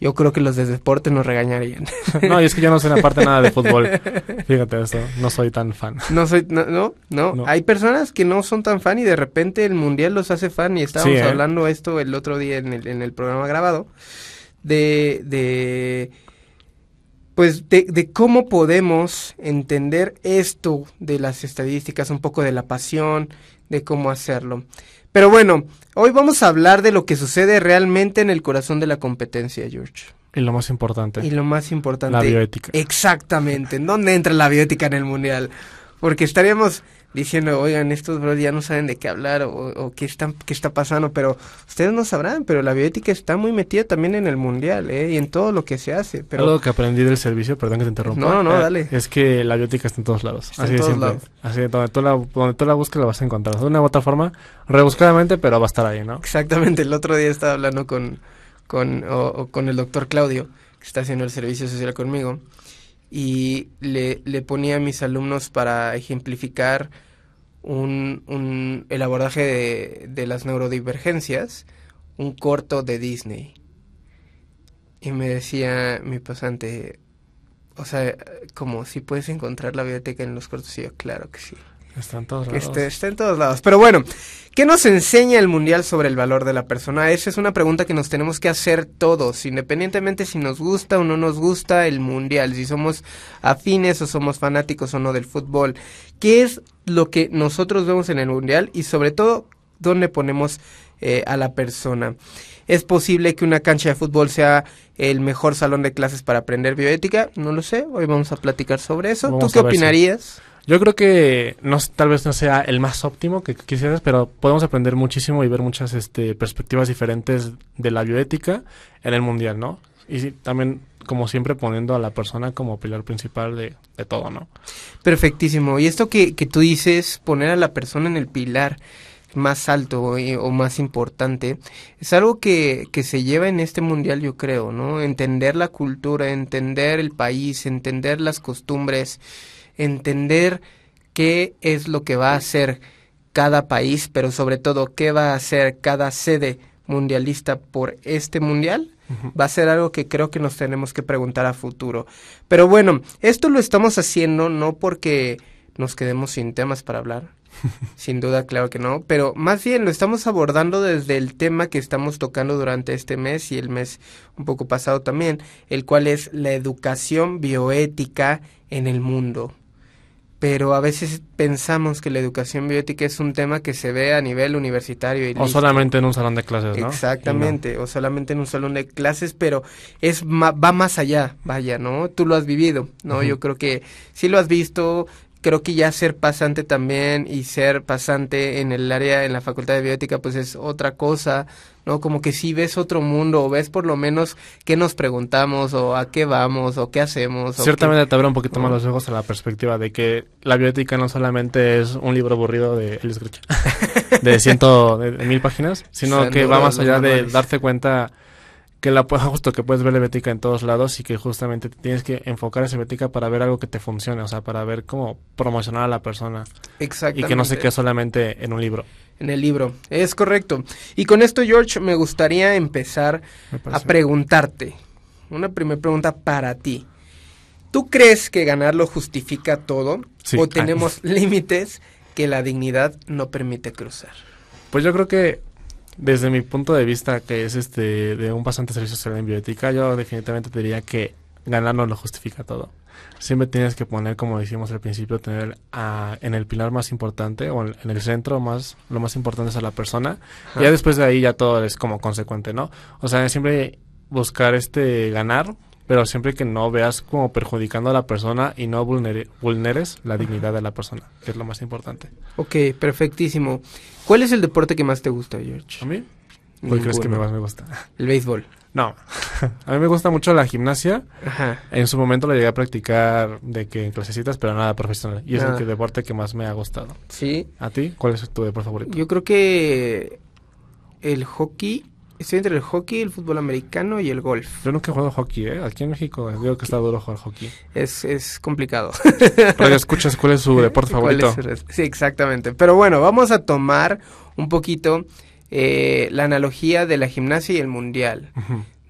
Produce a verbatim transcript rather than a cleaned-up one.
yo creo que los de deporte nos regañarían. No, y es que yo no sé aparte nada de fútbol. Fíjate eso, no soy tan fan. No soy, no, no, no, no. Hay personas que no son tan fan y de repente el mundial los hace fan, y estábamos sí, ¿eh? hablando esto el otro día en el, en el programa grabado, de, de, pues de, de cómo podemos entender esto de las estadísticas, un poco de la pasión, de cómo hacerlo. Pero bueno, hoy vamos a hablar de lo que sucede realmente en el corazón de la competencia, George. Y lo más importante. Y lo más importante. La bioética. Exactamente. ¿En dónde entra la bioética en el mundial? Porque estaríamos diciendo, oigan, estos bros ya no saben de qué hablar o, o qué, están, qué está pasando, pero ustedes no sabrán, pero la bioética está muy metida también en el mundial, ¿eh? Y en todo lo que se hace. Pero... Algo que aprendí del servicio, perdón que te interrumpa. No, no, eh, dale. Es que la bioética está en todos lados. Está así en de todos siempre. lados. Así de donde tú, la, donde tú la busques la vas a encontrar. De una u otra forma, rebuscadamente, pero va a estar ahí, ¿no? Exactamente. El otro día estaba hablando con, con, o, o con el doctor Claudio, que está haciendo el servicio social conmigo, y le, le ponía a mis alumnos para ejemplificar un, un el abordaje de, de las neurodivergencias, un corto de Disney. Y me decía mi pasante, o sea, como si puedes encontrar la biblioteca en los cortos, y yo, claro que sí. Está en todos lados. Este, está en todos lados. Pero bueno, ¿qué nos enseña el mundial sobre el valor de la persona? Esa es una pregunta que nos tenemos que hacer todos, independientemente si nos gusta o no nos gusta el mundial, si somos afines o somos fanáticos o no del fútbol. ¿Qué es lo que nosotros vemos en el mundial? Y sobre todo, ¿dónde ponemos eh, a la persona? ¿Es posible que una cancha de fútbol sea el mejor salón de clases para aprender bioética? No lo sé, hoy vamos a platicar sobre eso. Vamos ¿Tú qué a ver opinarías? Si... Yo creo que no, tal vez no sea el más óptimo que quisieras, pero podemos aprender muchísimo y ver muchas este, perspectivas diferentes de la bioética en el mundial, ¿no? Y sí, también, como siempre, poniendo a la persona como pilar principal de, de todo, ¿no? Perfectísimo. Y esto que, que tú dices, poner a la persona en el pilar más alto eh, o más importante, es algo que, que se lleva en este mundial, yo creo, ¿no? Entender la cultura, entender el país, entender las costumbres, entender qué es lo que va a hacer cada país, pero sobre todo qué va a hacer cada sede mundialista por este mundial, uh-huh. va a ser algo que creo que nos tenemos que preguntar a futuro. Pero bueno, esto lo estamos haciendo no porque nos quedemos sin temas para hablar, sin duda, claro que no, pero más bien lo estamos abordando desde el tema que estamos tocando durante este mes y el mes un poco pasado también, el cual es la educación bioética en el mundo. Pero a veces pensamos que la educación bioética es un tema que se ve a nivel universitario. Y o listo. Solamente en un salón de clases, ¿no? Exactamente, no. o solamente en un salón de clases, pero es ma- va más allá, vaya, ¿no? Tú lo has vivido, ¿no? Uh-huh. Yo creo que sí lo has visto. Creo que ya ser pasante también y ser pasante en el área, en la facultad de bioética, pues es otra cosa, ¿no? Como que sí ves otro mundo, o ves por lo menos qué nos preguntamos, o a qué vamos, o qué hacemos. Ciertamente qué... te abre un poquito ¿no? más los ojos a la perspectiva de que la bioética no solamente es un libro aburrido de Elias Gritch, de ciento, de, de mil páginas, sino o sea, que no, va más allá de darte cuenta que la justo que puedes ver la bioética en todos lados y que justamente tienes que enfocar esa bioética para ver algo que te funcione, o sea, para ver cómo promocionar a la persona. Exactamente. Y que no se quede solamente en un libro. En el libro, es correcto. Y con esto, George, me gustaría empezar a preguntarte, una primera pregunta para ti. ¿Tú crees que ganar lo justifica todo? Sí. ¿O tenemos Ay. límites que la dignidad no permite cruzar? Pues yo creo que desde mi punto de vista, que es este de un pasante de servicio social en bioética, yo definitivamente diría que ganar no lo justifica todo. Siempre tienes que poner, como decíamos al principio, tener a, en el pilar más importante o en, en el centro más, lo más importante es a la persona. Ajá. Y ya después de ahí ya todo es como consecuente, ¿no? O sea, siempre buscar este ganar, pero siempre que no veas como perjudicando a la persona y no vulnere, vulneres la dignidad de la persona, que es lo más importante. Ok, perfectísimo. ¿Cuál es el deporte que más te gusta, George? ¿A mí? ¿Cuál crees que más me gusta? El béisbol. No, a mí me gusta mucho la gimnasia. Ajá. En su momento la llegué a practicar de que en clasecitas, pero nada profesional. Y es ah. el que, deporte que más me ha gustado. ¿Sí? ¿A ti? ¿Cuál es tu deporte favorito? Yo creo que el hockey. Estoy entre el hockey, el fútbol americano y el golf. Yo nunca he jugado hockey, ¿eh? Aquí en México digo que está duro jugar hockey. Es, es complicado. Radio escuchas, ¿cuál es su deporte favorito? Es? Sí, exactamente. Pero bueno, vamos a tomar un poquito eh, la analogía de la gimnasia y el mundial. Uh-huh.